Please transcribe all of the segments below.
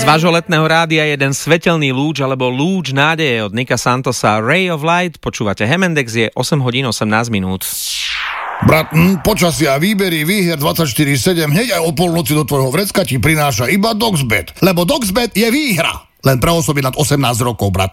Z vášho letného rádia jeden svetelný lúč alebo lúč nádeje od Nika Santosa, Ray of Light. Počúvate Hemendex, je 8 hodín 18 minút. Brat, počasia, výbery, výher 24/7, hneď aj o polnoci do tvojho vrecka ti prináša iba Doxbet. Lebo Doxbet je výhra. Len pre osoby nad 18 rokov, brat.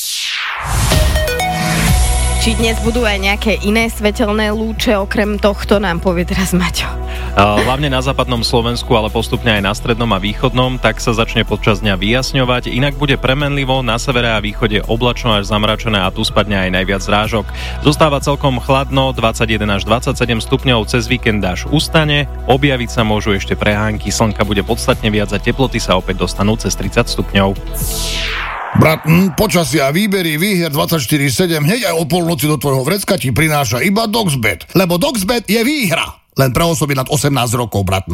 Či dnes budú aj nejaké iné svetelné lúče, okrem tohto nám povie teraz Maťo. Hlavne na západnom Slovensku, ale postupne aj na strednom a východnom, tak sa začne počas dňa vyjasňovať. Inak bude premenlivo, na severe a východe oblačno až zamračené a tu spadne aj najviac zrážok. Zostáva celkom chladno, 21 až 27 stupňov, cez víkend až ustane, objaviť sa môžu ešte prehánky, slnka bude podstatne viac a teploty sa opäť dostanú cez 30 stupňov. Brat, počasia, výbery, výher 24/7, hneď aj o polnoci do tvojho vrecka ti prináša iba Doxbet. Lebo Doxbet je výhra. Len pre osoby nad 18 rokov, brat.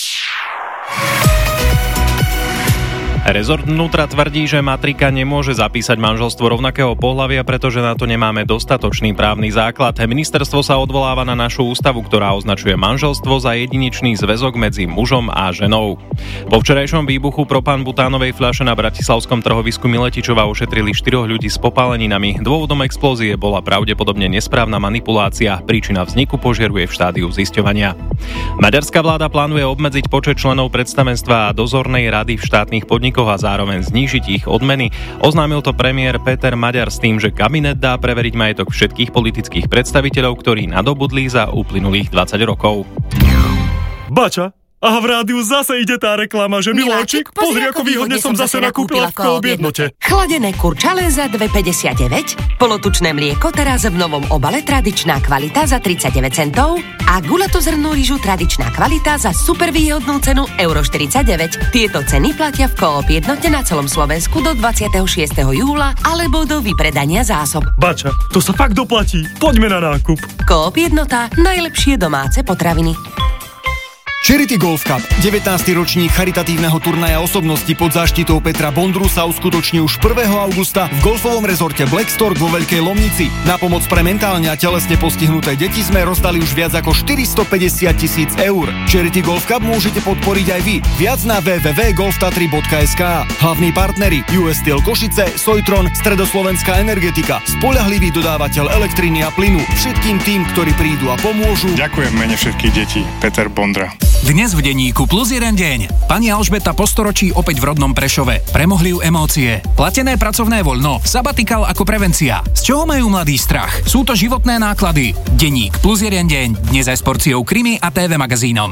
Rezort vnútra tvrdí, že matrika nemôže zapísať manželstvo rovnakého pohlavia, pretože na to nemáme dostatočný právny základ. Ministerstvo sa odvoláva na našu ústavu, ktorá označuje manželstvo za jedinečný zväzok medzi mužom a ženou. Po včerajšom výbuchu propanbutánovej fľaše na bratislavskom trhovisku Miletičova ošetrili 4 ľudí s popáleninami. Dôvodom explózie bola pravdepodobne nesprávna manipulácia. Príčina vzniku požiaru je v štádiu zisťovania. Maďarská vláda plánuje obmedziť počet členov predstavenstva a dozornej rady v štátnych podnikoch a zároveň znížiť ich odmeny. Oznámil to premiér Peter Maďar s tým, že kabinet dá preveriť majetok všetkých politických predstaviteľov, ktorí nadobudli za uplynulých 20 rokov. Bača, a v rádiu zase ide tá reklama, že Miláčik, pozri ako výhodne som zase nakúpila v Coop Jednote. Chladené kurčale za 2,59, polotučné mlieko teraz v novom obale tradičná kvalita za 39 centov a guľatozrnú rýžu tradičná kvalita za super výhodnú cenu €49. Tieto ceny platia v Coop Jednote na celom Slovensku do 26. júla alebo do vypredania zásob. Bača, to sa fakt doplatí. Poďme na nákup. Coop Jednota, najlepšie domáce potraviny. Charity Golf Cup, 19. ročník charitatívneho turnaja osobnosti pod záštitou Petra Bondru sa uskutoční už 1. augusta v golfovom rezorte Blackstork vo Veľkej Lomnici. Na pomoc pre mentálne a telesne postihnuté deti sme rozdali už viac ako 450 000 eur. Charity Golf Cup môžete podporiť aj vy. Viac na www.golftatry.sk. Hlavní partneri US Steel Košice, Sojtron, Stredoslovenská energetika, spoľahlivý dodávateľ elektriny a plynu. Všetkým tým, ktorí prídu a pomôžu. Ďakujem mene všetkých detí. Peter Bondra. Dnes v denníku plus jeden deň. Pani Alžbeta po storočí opäť v rodnom Prešove. Premohli ju emócie. Platené pracovné voľno. Sabatikal ako prevencia. Z čoho majú mladí strach? Sú to životné náklady. Denník plus jeden deň. Dnes aj s porciou krimi a TV magazínom.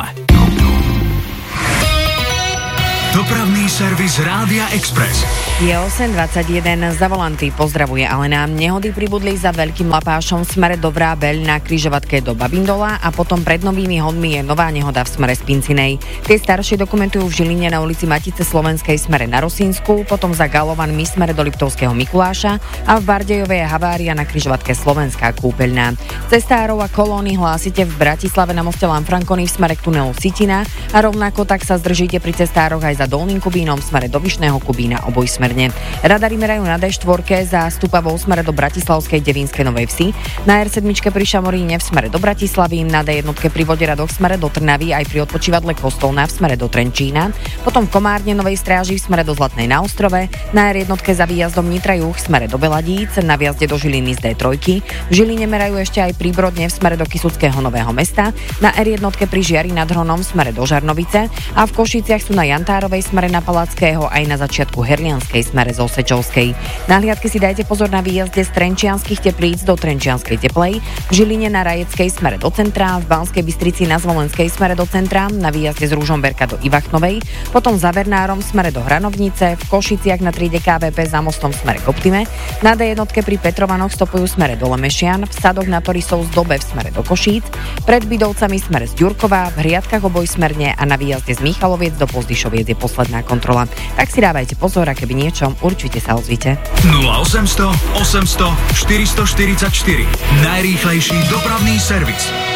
Dopravný servis Rádia Express. Je 8:21, za volanty pozdravuje Alena. Nehody pribudli za Veľkým Lapášom v smere do Vrábeľ na križovatke do Babindola a potom pred Novými Hodmi je nová nehoda v smere z Pincinej. Tie staršie dokumentujú v Žiline na ulici Matice Slovenskej smere na Rosínsku, potom za Galovanmi smere do Liptovského Mikuláša a v Bardejove je havária na križovatke Slovenská kúpeľná. Cestárov a kolóny hlásite v Bratislave na moste Lanfranconi v smere k tunelu Sitina a rovnako tak sa zdržíte pri cestároch aj za Dolným Kubínom v smere do Vyšného Kubína obojsmerne. Radary merajú na D4 za Stupavou v smere do Bratislavskej Devínskej Novej Vsi, na R7 pri Šamoríne v smere do Bratislavy, na D1 pri Voderadoch v smere do Trnavy aj pri odpočívadle Kostolná v smere do Trenčína, potom v Komárne Novej Stráži v smere do Zlatnej na Ostrove, na R1 za výjazdom Nitra Juh v smere do Beladíc, na viazde do Žiliny z D3, v Žiline merajú ešte aj pri Brodne v smere do Kysuckého Nového Mesta, na R1 pri Žiari nad Hronom v smere do Žarnovice a v Košiciach sú na Jantárovej smere na Palackého aj na začiatku Herlianskej smere z Osečovskej. Na hliadke si dajte pozor na výjazde z Trenčianskych Teplíc do Trenčianskej Teplej, v Žiline na Rajeckej smere do centra, v Banskej Bystrici na Zvolenskej smere do centra, na výjazde z Ružomberka do Ivachnovej, potom za Vernárom smere do Hranovnice, v Košiciach na triede KVP za mostom smere k Optime, na D1 pri Petrovanoch stopujú smere do Lemešian, v Sadoch na Torisov z Dobe v smere do Košíc, pred Bidovcami smere z Ďurkova, v Hriadkach obojsmerne a na výjazde z Michaloviec do Pozdyšoviec je posledná kontrola. Tak si dávajte pozor a keby niečo, určite sa ozvite. 0800 800 444. Najrýchlejší dopravný servis.